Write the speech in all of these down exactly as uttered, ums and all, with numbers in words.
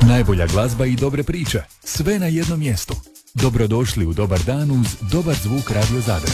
Najbolja glazba i dobre priče, sve na jednom mjestu. Dobrodošli u Dobar dan uz Dobar zvuk Radio Zadar.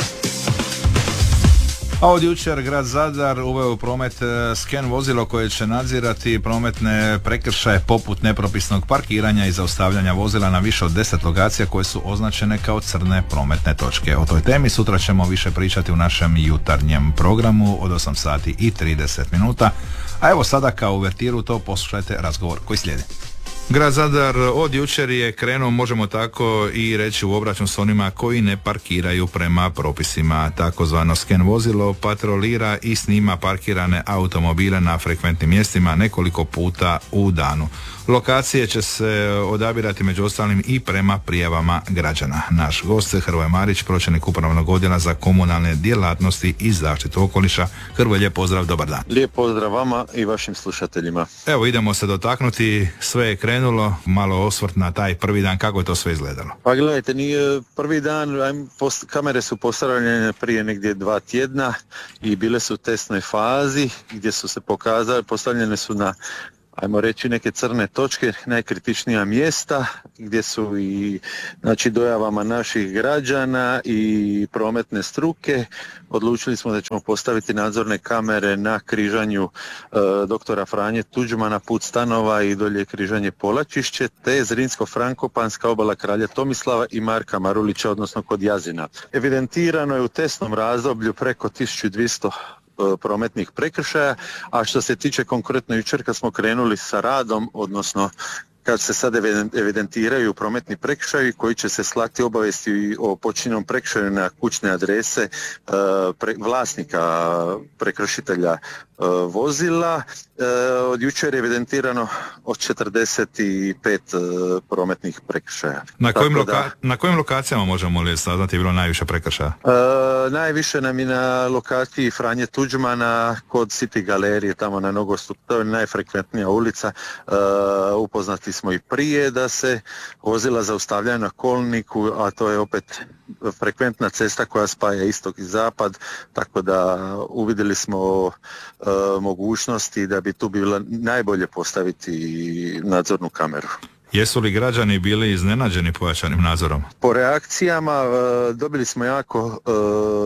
A od jučer grad Zadar uveo u promet sken vozilo koje će nadzirati prometne prekršaje poput nepropisnog parkiranja i zaustavljanja vozila na više od deset lokacija koje su označene kao crne prometne točke. O toj temi sutra ćemo više pričati u našem jutarnjem programu od osam sati i trideset minuta. A evo sada kao uvertiru to poslušajte razgovor koji slijedi. Grad Zadar od jučer je krenuo, možemo tako i reći, u obračun s onima koji ne parkiraju prema propisima. Takozvano sken vozilo patrolira i snima parkirane automobile na frekventnim mjestima nekoliko puta u danu. Lokacije će se odabirati među ostalim i prema prijavama građana. Naš gost Hrvoje Marić, pročelnik upravnog odjela za komunalne djelatnosti i zaštitu okoliša. Hrvoje, lijep pozdrav, dobar dan. Lijep pozdrav vama i vašim slušateljima. Evo, idemo se dotaknuti, sve je krenulo, malo osvrt na taj prvi dan, kako je to sve izgledalo? Pa gledajte, nije prvi dan, kamere su postavljene prije negdje dva tjedna i bile su u testnoj fazi gdje su se pokazale, postavljene su na, ajmo reći, neke crne točke, najkritičnija mjesta gdje su i, znači, dojavama naših građana i prometne struke. Odlučili smo da ćemo postaviti nadzorne kamere na križanju e, doktora Franje Tuđmana, put Stanova i dolje križanje Polačišće, te Zrinsko-Frankopanska, obala Kralja Tomislava i Marka Marulića, odnosno kod Jazina. Evidentirano je u testnom razdoblju preko tisuću dvjesto prometnih prekršaja, a što se tiče konkretno jučer kad smo krenuli sa radom, odnosno kad se sad evidentiraju prometni prekršaji koji će se slati obavijesti o počinjenom prekršaju na kućne adrese pre, vlasnika prekršitelja vozila. Od jučer je evidentirano od četrdeset pet prometnih prekršaja. Na kojim, loka- da, na kojim lokacijama možemo li saznati je bilo najviše prekršaja? E, najviše nam je na lokaciji Franje Tuđmana kod City galerije, tamo na Nogostup, to je najfrekventnija ulica. E, upoznati smo i prije da se vozila zaustavljaju na kolniku, a to je opet frekventna cesta koja spaja istok i zapad, tako da uvidjeli smo e, mogućnosti da bi tu bilo najbolje postaviti nadzornu kameru. Jesu li građani bili iznenađeni pojačanim nadzorom? Po reakcijama e, dobili smo jako e,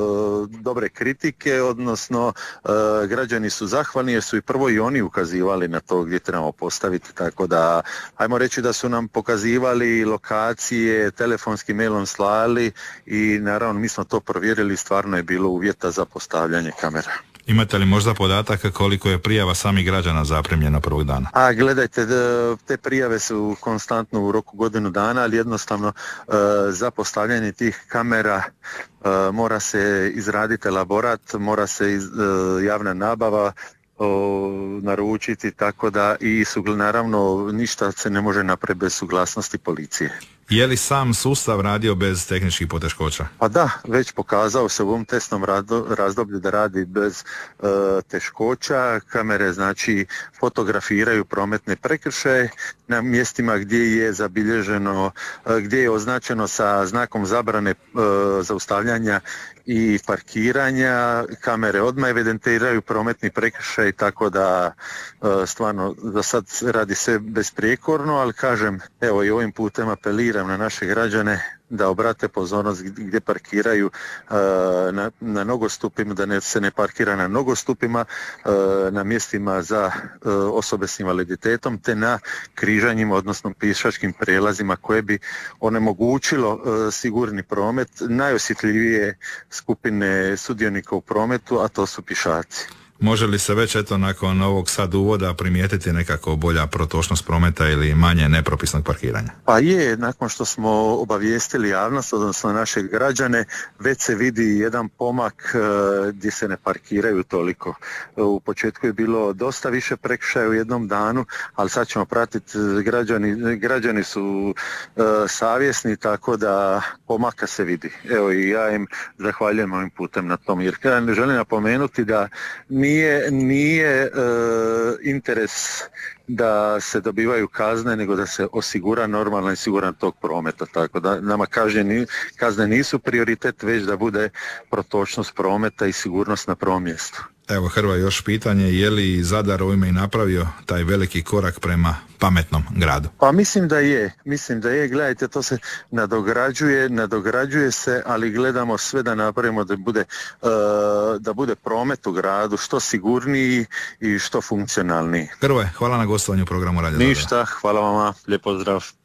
dobre kritike, odnosno e, građani su zahvalni jer su i prvo i oni ukazivali na to gdje trebamo postaviti, tako da ajmo reći da su nam pokazivali lokacije, telefonskim mailom slali i naravno mi smo to provjerili, stvarno je bilo uvjeta za postavljanje kamera. Imate li možda podataka koliko je prijava samih građana zaprimljeno prvog dana? A gledajte, te prijave su konstantno u roku godinu dana, ali jednostavno za postavljanje tih kamera mora se izraditi elaborat, mora se iz, javna nabava O, naručiti, tako da i su, naravno ništa se ne može napraviti bez suglasnosti policije. Je li sam sustav radio bez tehničkih poteškoća? Pa da, već pokazao se u ovom testnom razdoblju da radi bez e, teškoća. Kamere, znači, fotografiraju prometne prekršaje na mjestima gdje je zabilježeno, e, gdje je označeno sa znakom zabrane e, zaustavljanja i parkiranja. Kamere odmah evidentiraju prometni prekršaj, tako da e, stvarno za sad radi sve besprijekorno, ali kažem, evo i ovim putem apeliram na naše građane da obrate pozornost gdje parkiraju uh, na, na nogostupima, da ne, se ne parkira na nogostupima, uh, na mjestima za uh, osobe s invaliditetom, te na križanjima, odnosno pješačkim prijelazima koje bi onemogućilo uh, sigurni promet najosjetljivije skupine sudionika u prometu, a to su pješaci. Može li se već eto nakon ovog sad uvoda primijetiti nekako bolja protočnost prometa ili manje nepropisnog parkiranja? Pa je, nakon što smo obavijestili javnost, odnosno naše građane, već se vidi jedan pomak uh, gdje se ne parkiraju toliko. U početku je bilo dosta više prekršaja u jednom danu, ali sad ćemo pratiti, građani, građani su uh, savjesni, tako da pomaka se vidi. Evo i ja im zahvaljujem ovim putem na tom, jer želim napomenuti da mi Nije, nije e, interes da se dobivaju kazne, nego da se osigura normalan i siguran tok prometa. Tako da nama kažnje, kazne nisu prioritet, već da bude protočnost prometa i sigurnost na prvom mjestu. Evo Hrvoje, još pitanje, je li Zadar ovime i napravio taj veliki korak prema pametnom gradu? Pa mislim da je, mislim da je, gledajte, to se nadograđuje, nadograđuje se, ali gledamo sve da napravimo da bude, uh, da bude promet u gradu što sigurniji i što funkcionalniji. Hrvoje, hvala na gostovanju u programu Radio Zadar. Ništa, hvala vama, lijep pozdrav.